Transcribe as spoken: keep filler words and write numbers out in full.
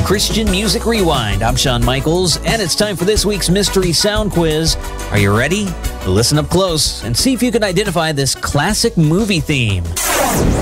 Christian Music Rewind. I'm Shawn Michaels, and it's time for this week's Mystery Sound Quiz. Are you ready? Listen up close and see if you can identify this classic movie theme.